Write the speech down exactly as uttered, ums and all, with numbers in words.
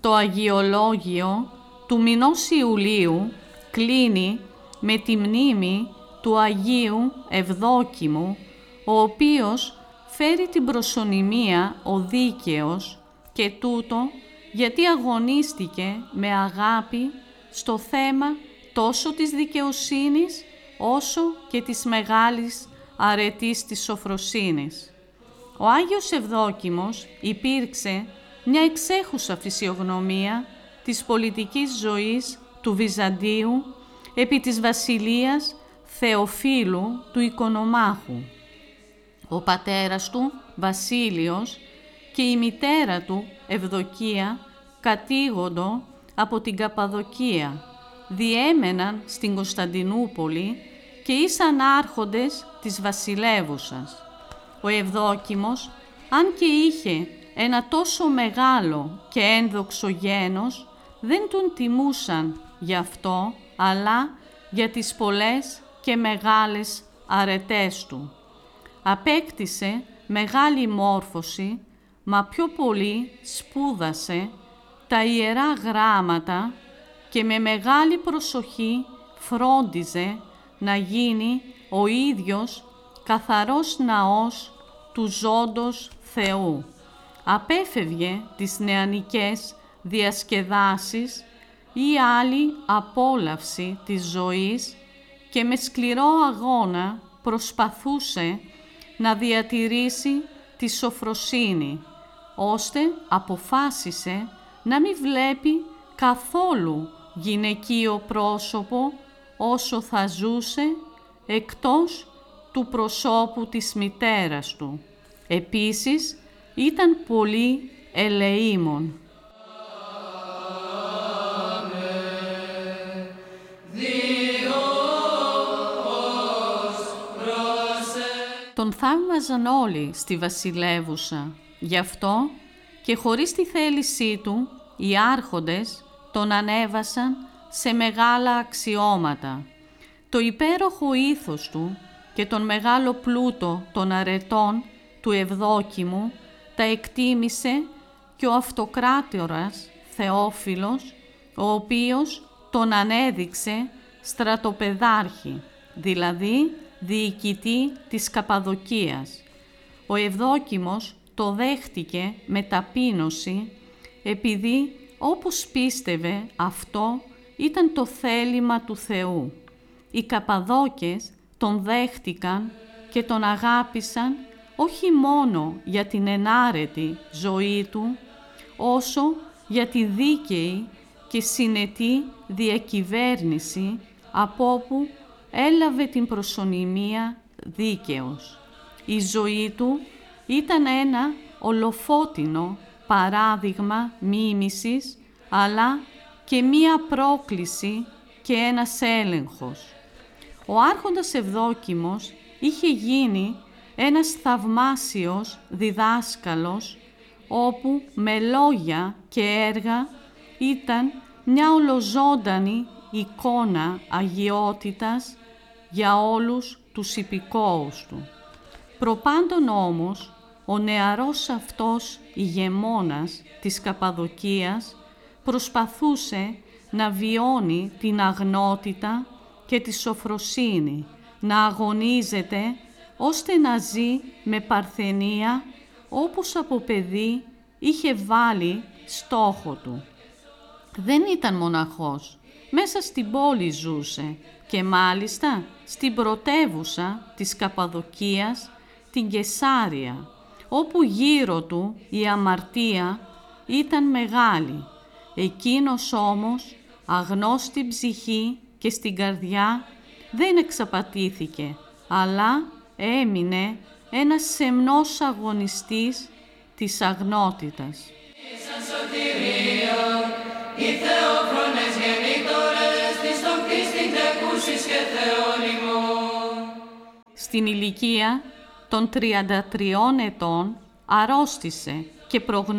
Το Αγιολόγιο του μηνός Ιουλίου κλείνει με τη μνήμη του Αγίου Ευδόκιμου, ο οποίος φέρει την προσωνυμία ο δίκαιος και τούτο γιατί αγωνίστηκε με αγάπη στο θέμα τόσο της δικαιοσύνης όσο και της μεγάλης αρετής της σοφροσύνης. Ο Άγιος Ευδόκιμος υπήρξε μια εξέχουσα φυσιογνωμία της πολιτικής ζωής του Βυζαντίου επί της βασιλείας Θεοφύλου του Οικονομάχου. Ο πατέρας του, Βασίλειος, και η μητέρα του, Ευδοκία, κατήγοντο από την Καπαδοκία, διέμεναν στην Κωνσταντινούπολη και ήσαν άρχοντες της βασιλεύουσας. Ο Ευδόκιμος, αν και είχε ένα τόσο μεγάλο και ένδοξο γένος, δεν τον τιμούσαν γι' αυτό, αλλά για τις πολλές και μεγάλες αρετές του. Απέκτησε μεγάλη μόρφωση, μα πιο πολύ σπούδασε τα Ιερά Γράμματα και με μεγάλη προσοχή φρόντιζε να γίνει ο ίδιος καθαρός ναός του ζώντος Θεού. Απέφευγε τις νεανικές διασκεδάσεις ή άλλη απόλαυση της ζωής και με σκληρό αγώνα προσπαθούσε να διατηρήσει τη σοφροσύνη, ώστε αποφάσισε να μην βλέπει καθόλου γυναικείο πρόσωπο όσο θα ζούσε εκτός του προσώπου της μητέρας του. Επίσης, ήταν πολύ ελεήμων. Τον θαύμαζαν όλοι στη βασιλεύουσα, γι' αυτό και χωρίς τη θέλησή του οι άρχοντες τον ανέβασαν σε μεγάλα αξιώματα. Το υπέροχο ήθος του και τον μεγάλο πλούτο των αρετών του Ευδόκιμου τα εκτίμησε και ο αυτοκράτορας Θεόφιλος, ο οποίος τον ανέδειξε στρατοπεδάρχη, δηλαδή διοικητή της Καπαδοκίας. Ο Ευδόκιμος το δέχτηκε με ταπείνωση, επειδή όπως πίστευε αυτό ήταν το θέλημα του Θεού. Οι Καπαδόκες τον δέχτηκαν και τον αγάπησαν όχι μόνο για την ενάρετη ζωή του, όσο για τη δίκαιη και συνετή διακυβέρνηση από όπου έλαβε την προσωνυμία δίκαιος. Η ζωή του ήταν ένα ολοφώτινο παράδειγμα μίμησης, αλλά και μία πρόκληση και ένας έλεγχος. Ο άρχοντας Ευδόκιμος είχε γίνει ένας θαυμάσιος διδάσκαλος, όπου με λόγια και έργα ήταν μια ολοζώντανη εικόνα αγιότητας για όλους τους υπηκόους του. Προπάντων όμως, ο νεαρός αυτός ηγεμόνας της Καπαδοκίας προσπαθούσε να βιώνει την αγνότητα και τη σοφροσύνη, να αγωνίζεται ώστε να ζει με παρθενία όπως από παιδί είχε βάλει στόχο του. Δεν ήταν μοναχός, μέσα στην πόλη ζούσε και μάλιστα στην πρωτεύουσα της Καπαδοκίας, την Κεσάρια, όπου γύρω του η αμαρτία ήταν μεγάλη. Εκείνος όμως, αγνός στην ψυχή και στην καρδιά, δεν εξαπατήθηκε, αλλά έμεινε ένας σεμνός αγωνιστής της αγνότητας. Σαν σωτηρία, οι θεόφρονες γεννήτωρες της των πίστην τεκούσης και θεώνυμων. Στην ηλικία των τριάντα τριών ετών αρρώστησε και προγνώρισε